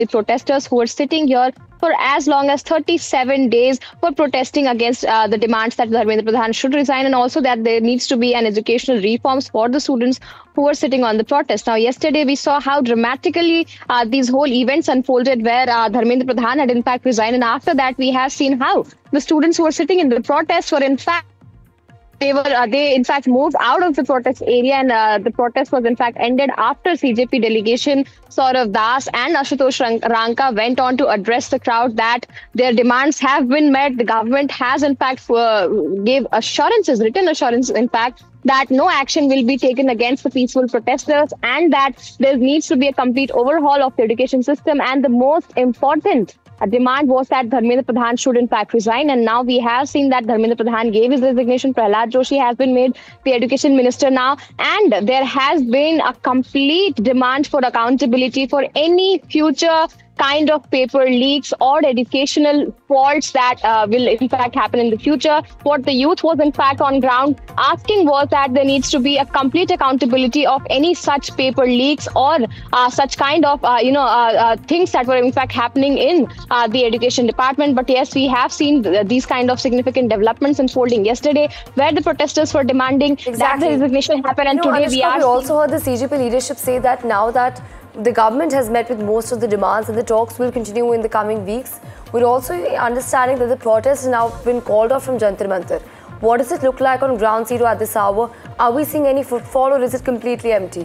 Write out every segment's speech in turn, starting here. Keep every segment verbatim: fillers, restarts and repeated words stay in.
the protesters who were sitting here for as long as thirty-seven days for protesting against uh, the demands that Dharmendra Pradhan should resign, and also that there needs to be an educational reforms for the students who were sitting on the protest. Now, yesterday we saw how dramatically uh, these whole events unfolded, where uh, Dharmendra Pradhan had in fact resigned, and after that we have seen how the students who were sitting in the protests were in fact They were, uh, they in fact moved out of the protest area, and uh, the protest was in fact ended after C J P delegation Saurav Das and Ashutosh Ranka went on to address the crowd that their demands have been met. The government has in fact uh, gave assurances, written assurances in fact, that no action will be taken against the peaceful protesters, and that there needs to be a complete overhaul of the education system. And the most important a demand was that Dharmendra Pradhan should in fact resign, and now we have seen that Dharmendra Pradhan gave his resignation. Prahlad Joshi has been made the education minister now, and there has been a complete demand for accountability for any future kind of paper leaks or educational faults that uh, will in fact happen in the future. What the youth was in fact on ground asking was that there needs to be a complete accountability of any such paper leaks or uh, such kind of uh, you know uh, uh, things that were in fact happening in uh, the education department. But yes, we have seen th these kind of significant developments unfolding yesterday, where the protesters were demanding exactly. that the resignation happen, and you know, today Anushka, we are we also heard the C J P leadership say that now that the government has met with most of the demands and the talks will continue in the coming weeks. We're also understanding that the protests have now been called off from Jantar Mantar. What does it look like on ground zero at this hour? Are we seeing any footfall, or is it completely empty?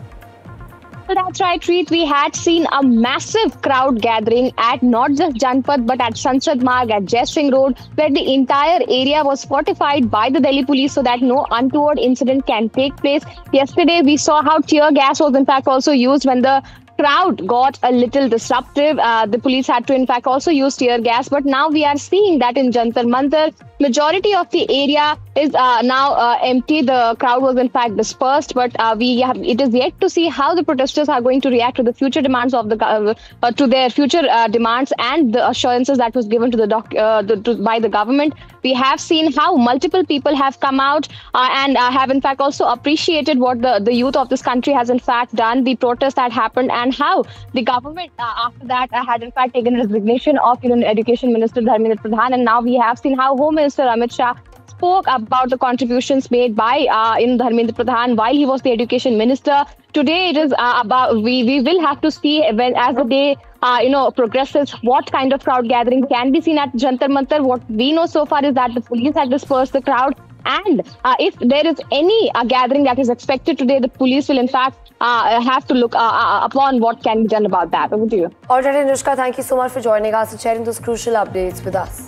That's right, Preet. We had seen a massive crowd gathering at not just Janpath but at Sansad Marg, at Jai Singh Road, where the entire area was fortified by the Delhi police so that no untoward incident can take place. Yesterday, we saw how tear gas was in fact also used when the crowd got a little disruptive. Uh, the police had to in fact also use tear gas, but now we are seeing that in Jantar Mantar, majority of the area is uh, now uh, empty. The crowd was in fact dispersed, but uh, we have it is yet to see how the protesters are going to react to the future demands of the uh, uh, to their future uh, demands and the assurances that was given to the, doc, uh, the to, by the government. We have seen how multiple people have come out uh, and uh, have in fact also appreciated what the, the youth of this country has in fact done, the protest that happened, and how the government uh, after that uh, had in fact taken resignation of you know, Education Minister Dharmendra Pradhan. And now we have seen how Home Minister Amit Shah spoke about the contributions made by uh, in Dharmendra Pradhan while he was the Education Minister. Today it is uh, about we we will have to see when as the day uh, you know progresses what kind of crowd gathering can be seen at Jantar Mantar. What we know so far is that the police had dispersed the crowd, and uh, if there is any uh, gathering that is expected today, the police will in fact uh, have to look uh, uh, upon what can be done about that. Over to you. All right, Anushka, thank you so much for joining us and sharing those crucial updates with us.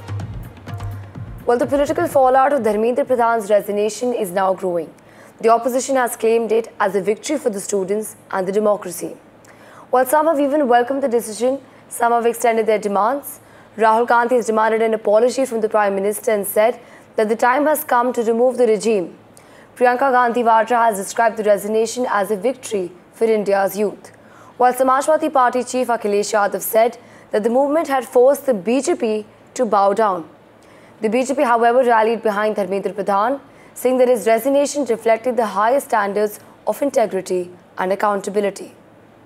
Well, the political fallout of Dharmendra Pradhan's resignation is now growing. The opposition has claimed it as a victory for the students and the democracy. While some have even welcomed the decision, some have extended their demands. Rahul Gandhi has demanded an apology from the Prime Minister and said that the time has come to remove the regime. Priyanka Gandhi Vadra has described the resignation as a victory for India's youth. While Samajwadi Party Chief Akhilesh Yadav said that the movement had forced the B J P to bow down. The B J P, however, rallied behind Dharmendra Pradhan, saying that his resignation reflected the highest standards of integrity and accountability.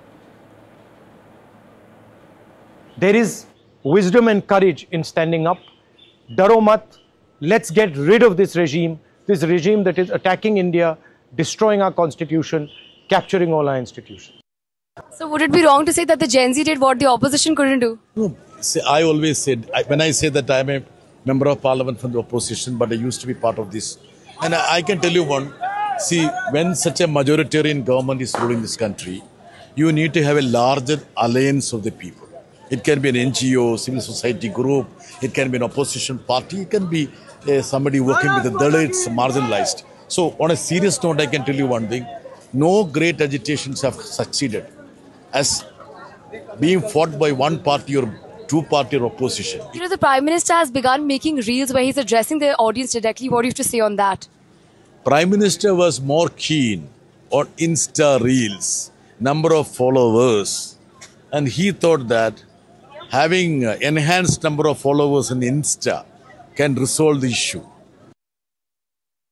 There is wisdom and courage in standing up. Daro mat, let's get rid of this regime, this regime that is attacking India, destroying our constitution, capturing all our institutions. So would it be wrong to say that the Gen Z did what the opposition couldn't do? No, see, I always said, I, when I say that I am a member of parliament from the opposition, but I used to be part of this. And I, I can tell you one, see, when such a majoritarian government is ruling this country, you need to have a larger alliance of the people. It can be an N G O, civil society group, it can be an opposition party, it can be uh, somebody working with the Dalits, marginalized. So on a serious note, I can tell you one thing, no great agitations have succeeded as being fought by one party or two-party or opposition. You know, the Prime Minister has begun making reels where he's addressing the audience directly. What do you have to say on that? Prime Minister was more keen on Insta reels, number of followers, and he thought that having enhanced number of followers in Insta can resolve the issue.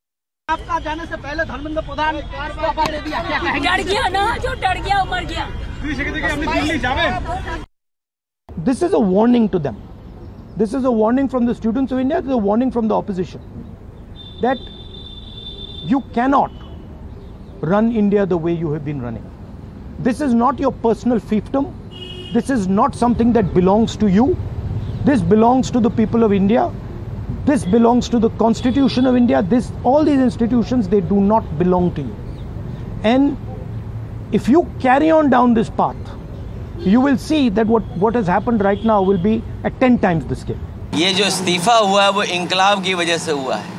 आपका जाने से पहले धर्मेंद्र प्रधान डर गया ना, जो डर गया मर गया। This is a warning to them. This is a warning from the students of India, this is a warning from the opposition that you cannot run India the way you have been running. This is not your personal fiefdom. This is not something that belongs to you. This belongs to the people of India. This belongs to the Constitution of India. This, all these institutions, they do not belong to you. And if you carry on down this path, you will see that what, what has happened right now will be at ten times the scale. ये जो इस्तीफा हुआ है वो इंकलाब की वजह से हुआ है।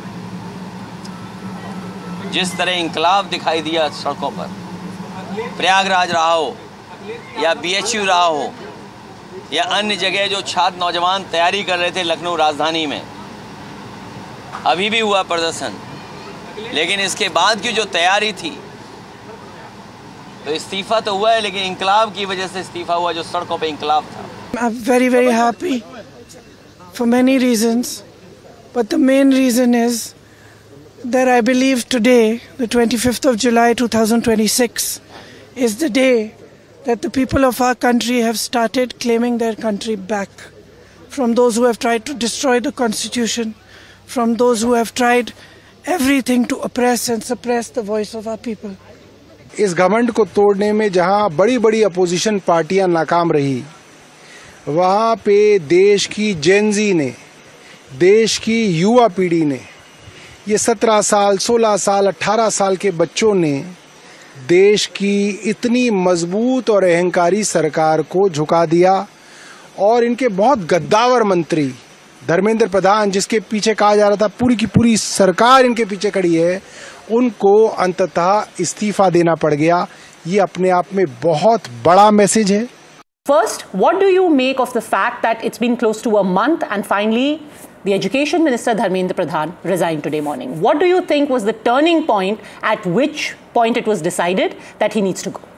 जिस तरह इंकलाब दिखाई दिया सड़कों पर, प्रयागराज रहा हो या बीएचयू रहा हो या अन्य जगह जो छात्र नौजवान तैयारी कर रहे थे लखनऊ राजधानी में, अभी भी हुआ प्रदर्शन, लेकिन इसके बाद की जो तैयारी थी तो इस्तीफा तो हुआ है, लेकिन इंकलाब की वजह से इस्तीफा हुआ जो सड़कों पे इंकलाब था। I'm very very happy for many reasons, but the main reason is that I believe today, the twenty-fifth of July two thousand twenty-six, is the day that the people of our country have started claiming their country back from those who have tried to destroy the Constitution, from those who have tried everything to oppress and suppress the voice of our people. इस घमंड को तोड़ने में जहां बड़ी बड़ी opposition पार्टियां नाकाम रही, वहां पे देश की जेनजी ने, देश की युवा पीढ़ी ने, ये सत्रह साल, सोलह साल, अठारह साल के बच्चों ने देश की इतनी मजबूत और अहंकारी सरकार को झुका दिया और इनके बहुत गद्दावर मंत्री धर्मेंद्र प्रधान, जिसके पीछे कहा जा रहा था पूरी की पूरी सरकार इनके पीछे खड़ी है, उनको अंततः इस्तीफा देना पड़ गया। ये अपने आप में बहुत बड़ा मैसेज है। First, what do you make of the fact that it's been close to a month and finally the Education Minister Dharmendra Pradhan resigned today morning? What do you think was the turning point at which point it was decided that he needs to go?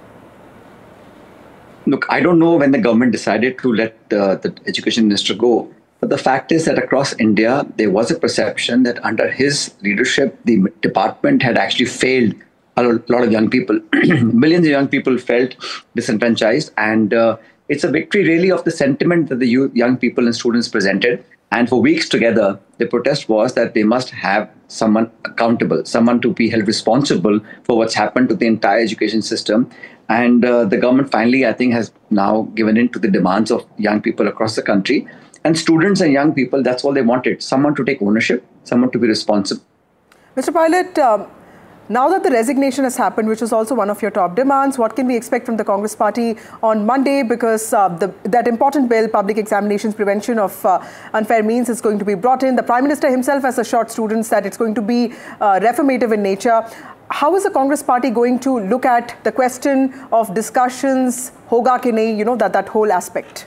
Look, I don't know when the government decided to let uh, the Education Minister go. But the fact is that across India, there was a perception that under his leadership, the department had actually failed a lot of young people. Millions of young people felt disenfranchised. And uh, it's a victory really of the sentiment that the youth, young people and students presented. And for weeks together, the protest was that they must have someone accountable, someone to be held responsible for what's happened to the entire education system. And uh, the government finally, I think, has now given in to the demands of young people across the country. And students and young people, that's all they wanted. Someone to take ownership, someone to be responsible. Mister Pilot, um, now that the resignation has happened, which was also one of your top demands, what can we expect from the Congress party on Monday? Because uh, the, that important bill, Public Examinations Prevention of uh, Unfair Means, is going to be brought in. The Prime Minister himself has assured students that it's going to be uh, reformative in nature. How is the Congress party going to look at the question of discussions, hoga ke nahi, you know, that, that whole aspect?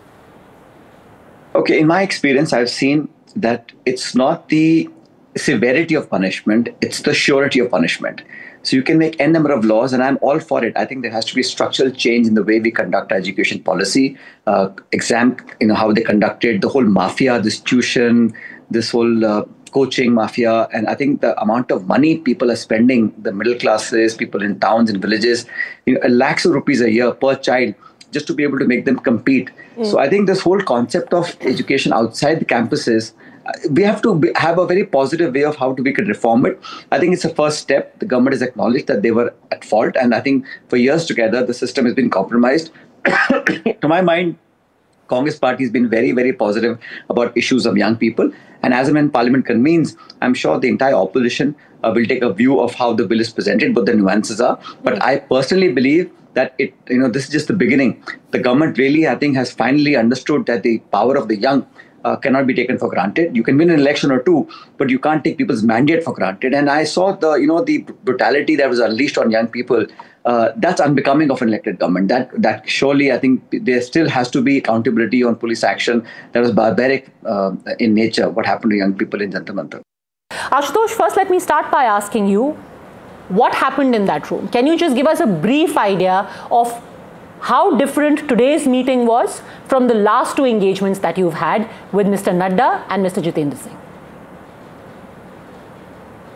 Okay, in my experience, I've seen that it's not the severity of punishment, it's the surety of punishment. So you can make n number of laws, and I'm all for it. I think there has to be structural change in the way we conduct our education policy, uh, exam, you know, how they conducted, the whole mafia, this tuition, this whole uh, coaching mafia. And I think the amount of money people are spending, the middle classes, people in towns and villages, you know, lakhs of rupees a year per child, just to be able to make them compete. Mm. So I think this whole concept of education outside the campuses, we have to be, have a very positive way of how to we can reform it. I think it's a first step. The government has acknowledged that they were at fault. And I think for years together, the system has been compromised. To my mind, Congress party has been very, very positive about issues of young people. And as and when Parliament convenes, I'm sure the entire opposition uh, will take a view of how the bill is presented, what the nuances are. But mm. I personally believe that it, you know, this is just the beginning. The government really, I think, has finally understood that the power of the young uh, cannot be taken for granted. You can win an election or two, but you can't take people's mandate for granted. And I saw the, you know, the brutality that was unleashed on young people. Uh, that's unbecoming of an elected government. That that surely, I think, there still has to be accountability on police action that was barbaric uh, in nature. What happened to young people in Jantar Mantar? Ashutosh, first let me start by asking you, what happened in that room? Can you just give us a brief idea of how different today's meeting was from the last two engagements that you've had with Mister Nadda and Mister Jitendra Singh?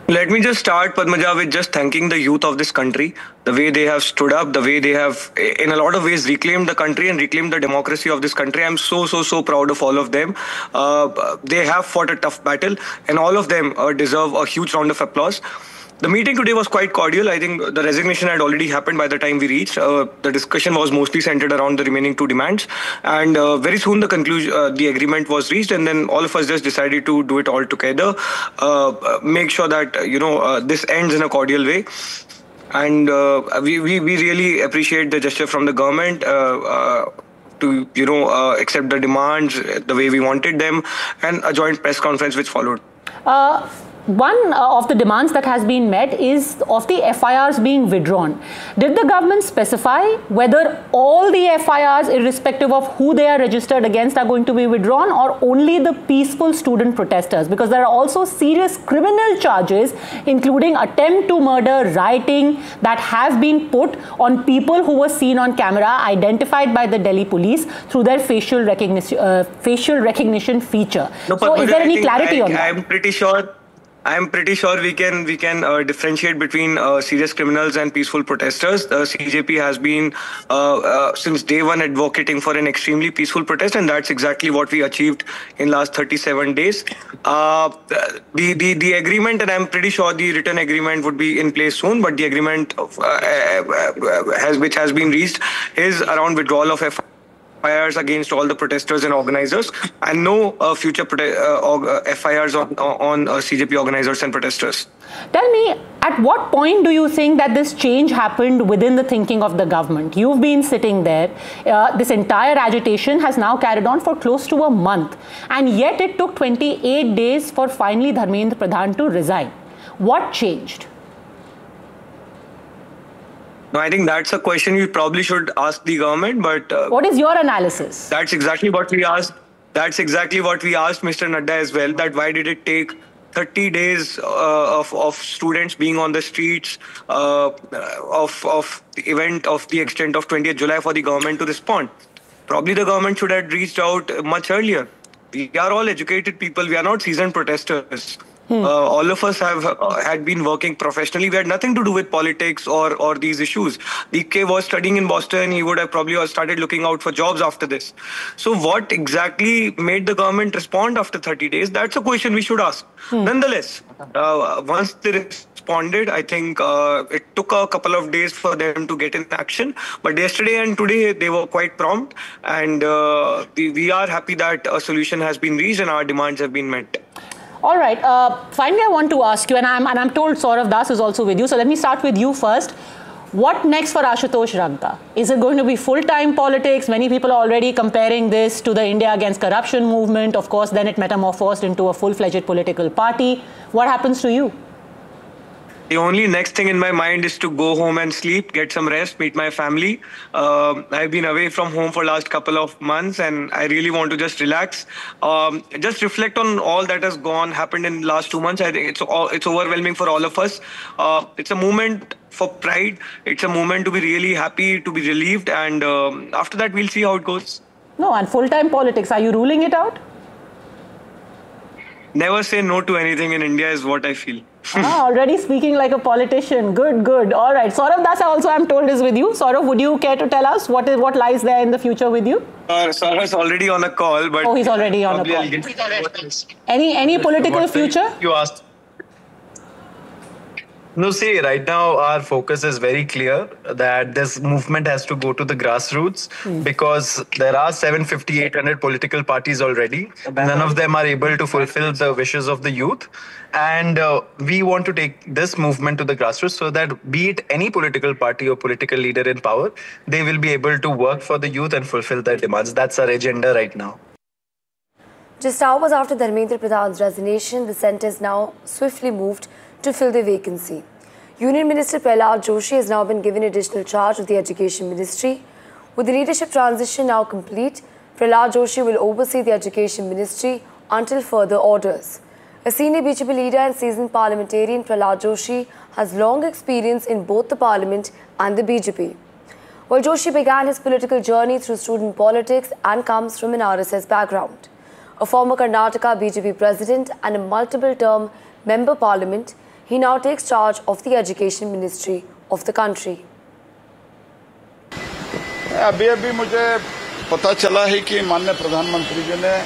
Let me just start, Padmaja, with just thanking the youth of this country, the way they have stood up, the way they have, in a lot of ways, reclaimed the country and reclaimed the democracy of this country. I'm so, so, so proud of all of them. Uh, they have fought a tough battle, and all of them uh, deserve a huge round of applause. The meeting today was quite cordial. I think the resignation had already happened by the time we reached. Uh, the discussion was mostly centered around the remaining two demands. And uh, very soon the conclusion, uh, the agreement was reached, and then all of us just decided to do it all together. Uh, make sure that, you know, uh, this ends in a cordial way. And uh, we, we, we really appreciate the gesture from the government uh, uh, to, you know, uh, accept the demands the way we wanted them, and a joint press conference which followed. Uh, One uh, of the demands that has been met is of the F I Rs being withdrawn. Did the government specify whether all the F I Rs, irrespective of who they are registered against, are going to be withdrawn, or only the peaceful student protesters? Because there are also serious criminal charges, including attempt to murder, rioting, that have been put on people who were seen on camera, identified by the Delhi police through their facial recognition, uh, facial recognition feature. No, so is there any clarity I, on that? I'm pretty sure I'm pretty sure we can we can uh, differentiate between uh, serious criminals and peaceful protesters. The C J P has been uh, uh, since day one advocating for an extremely peaceful protest, and that's exactly what we achieved in last thirty-seven days. Uh, the the the agreement, and I'm pretty sure the written agreement would be in place soon. But the agreement of, uh, uh, has which has been reached is around withdrawal of F I Rs against all the protesters and organizers, and no uh, future uh, F I Rs on, on uh, C J P organizers and protesters. Tell me, at what point do you think that this change happened within the thinking of the government? You've been sitting there. Uh, this entire agitation has now carried on for close to a month, and yet it took twenty-eight days for finally Dharmendra Pradhan to resign. What changed? No, I think that's a question we probably should ask the government, but... Uh, what is your analysis? That's exactly what we asked. That's exactly what we asked Mister Nadda as well, that why did it take thirty days uh, of, of students being on the streets uh, of, of the event of the extent of twentieth July for the government to respond. Probably the government should have reached out much earlier. We are all educated people. We are not seasoned protesters. Hmm. Uh, all of us have uh, had been working professionally. We had nothing to do with politics or or these issues. D K was studying in Boston. He would have probably started looking out for jobs after this. So what exactly made the government respond after thirty days? That's a question we should ask. Hmm. Nonetheless, uh, once they responded, I think uh, it took a couple of days for them to get in action. But yesterday and today, they were quite prompt. And uh, we, we are happy that a solution has been reached and our demands have been met. All right. Uh, finally, I want to ask you, and I'm, and I'm told Saurav Das is also with you. So let me start with you first. What next for Ashutosh Rangta? Is it going to be full-time politics? Many people are already comparing this to the India Against Corruption movement. Of course, then it metamorphosed into a full-fledged political party. What happens to you? The only next thing in my mind is to go home and sleep, get some rest, meet my family. Um, I've been away from home for last couple of months, and I really want to just relax, um, just reflect on all that has gone, happened in the last two months. I think it's all, it's overwhelming for all of us. Uh, it's a moment for pride. It's a moment to be really happy, to be relieved, and um, after that we'll see how it goes. No, and full-time politics, are you ruling it out? Never say no to anything in India is what I feel. Ah, already speaking like a politician. Good, good. All right. Saurav Das also, I'm told, is with you. Saurav, would you care to tell us what is what lies there in the future with you? Uh, Saurav's already on a call, but... Oh, he's already on a call. Any, any political future? You asked. No, see, right now our focus is very clear that this movement has to go to the grassroots mm. because there are seven fifty, eight hundred political parties already. None of them are able to fulfill the wishes of the youth. And uh, we want to take this movement to the grassroots so that be it any political party or political leader in power, they will be able to work for the youth and fulfill their demands. That's our agenda right now. Just hours after Dharmendra Pradhan's resignation, the centre is now swiftly moved to fill the vacancy. Union Minister Prahlad Joshi has now been given additional charge of the Education Ministry. With the leadership transition now complete, Prahlad Joshi will oversee the Education Ministry until further orders. A senior B J P leader and seasoned parliamentarian, Prahlad Joshi has long experience in both the Parliament and the B J P. While Joshi began his political journey through student politics and comes from an R S S background. A former Karnataka B J P president and a multiple-term member parliament, he now takes charge of the Education Ministry of the country. अभी अभी मुझे पता चला है कि माननीय प्रधानमंत्री जी ने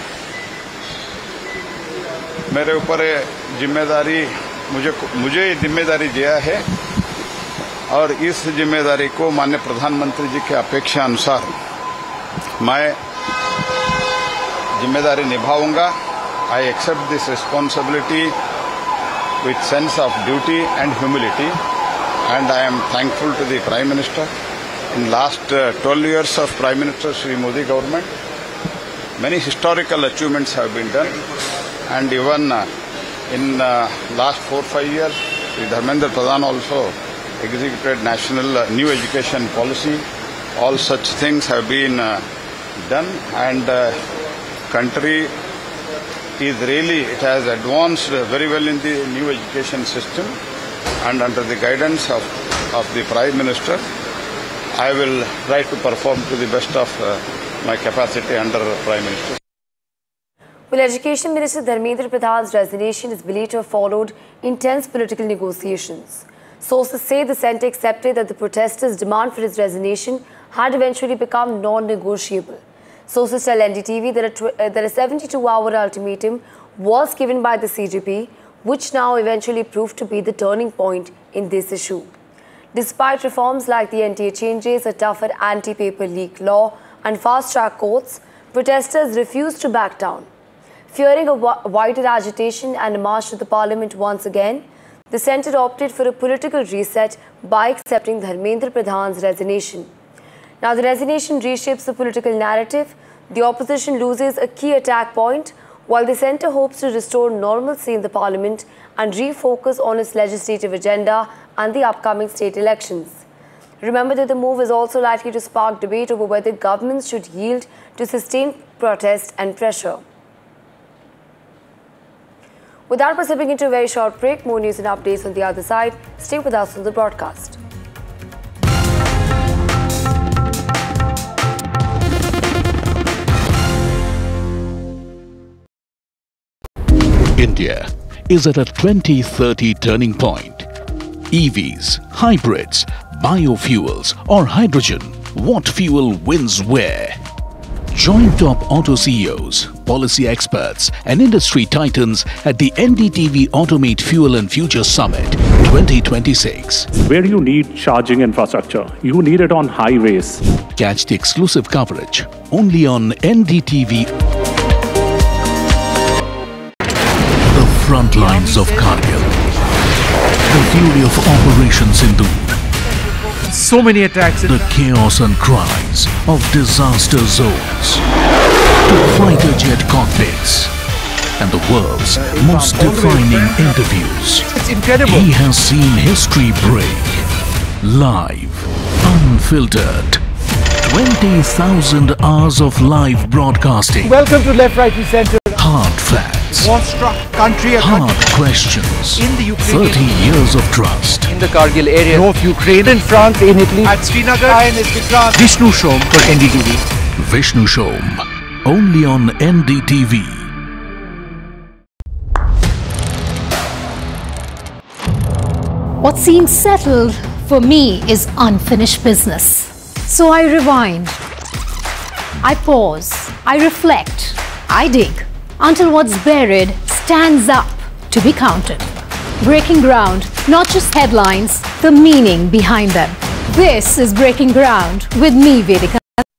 मेरे ऊपर जिम्मेदारी मुझे मुझे जिम्मेदारी दिया है और इस जिम्मेदारी को माननीय प्रधानमंत्री जी की अपेक्षा अनुसार मैं जिम्मेदारी निभाऊंगा. I accept this responsibility with sense of duty and humility, and I am thankful to the Prime Minister. In last uh, twelve years of Prime Minister Shri Modi government, many historical achievements have been done, and even uh, in uh, last four five years, Shri Dharmendra Pradhan also executed national uh, new education policy. All such things have been uh, done, and uh, country is really, it has advanced very well in the new education system, and under the guidance of, of the Prime Minister, I will try to perform to the best of uh, my capacity under Prime Minister. Well, Education Minister Dharmendra Pradhan's resignation is believed to have followed intense political negotiations. Sources say the centre accepted that the protesters' demand for his resignation had eventually become non-negotiable. Sources tell N D T V that a, uh, that a seventy-two hour ultimatum was given by the C J P, which now eventually proved to be the turning point in this issue. Despite reforms like the N T A changes, a tougher anti-paper leak law and fast-track courts, protesters refused to back down. Fearing a wider agitation and a march to the parliament once again, the centre opted for a political reset by accepting Dharmendra Pradhan's resignation. Now, the resignation reshapes the political narrative. The opposition loses a key attack point, while the centre hopes to restore normalcy in the parliament and refocus on its legislative agenda and the upcoming state elections. Remember that the move is also likely to spark debate over whether governments should yield to sustained protest and pressure. With that, we're stepping into a very short break. More news and updates on the other side. Stay with us on the broadcast. India is at a twenty thirty turning point. E Vs, hybrids, biofuels or hydrogen, what fuel wins where? Join top auto C E Os, policy experts and industry titans at the N D T V Automate Fuel and Future Summit twenty twenty-six. Where you need charging infrastructure, you need it on highways. Catch the exclusive coverage only on N D T V. The front lines of Kargil. The fury of Operation Sindoor. So many attacks. The chaos and cries of disaster zones. To fighter jet cockpits. And the world's most defining interviews. It's incredible. He has seen history break. Live. Unfiltered. twenty thousand hours of live broadcasting. Welcome to Left, Right and Centre. Hard facts. War-struck country. Hard questions. In the Ukraine. thirty years of trust. In the Kargil area. North Ukraine. In France. In Italy. At Srinagar. I N S Vikrant. Vishnu Shom for N D T V. Vishnu Shom. Only on N D T V. What seems settled for me is unfinished business. So I rewind. I pause. I reflect. I dig. Until what's buried stands up to be counted. Breaking ground, not just headlines, the meaning behind them. This is Breaking Ground with me, Vedika.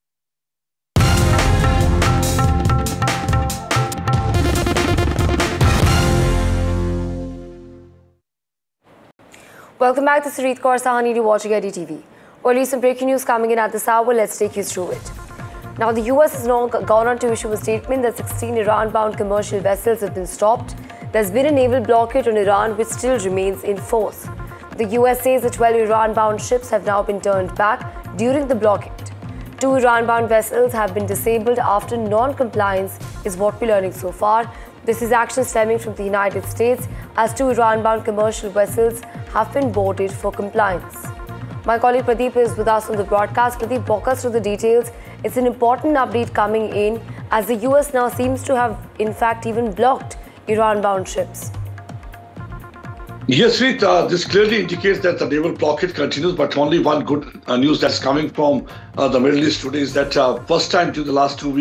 Welcome back to Sarit Kaur Sahani. You're watching N D T V. Well, recent breaking news coming in at this hour. Let's take you through it. Now, the U S has now gone on to issue a statement that sixteen Iran-bound commercial vessels have been stopped. There's been a naval blockade on Iran which still remains in force. The U S says the twelve Iran-bound ships have now been turned back during the blockade. Two Iran-bound vessels have been disabled after non-compliance is what we're learning so far. This is action stemming from the United States as two Iran-bound commercial vessels have been boarded for compliance. My colleague Pradeep is with us on the broadcast. Pradeep, walk us through the details. It's an important update coming in as the U S now seems to have in fact even blocked Iran-bound ships. Yes, Sweet, uh, this clearly indicates that the naval blockade continues, but only one good uh, news that's coming from uh, the Middle East today is that uh, first time during the last two weeks,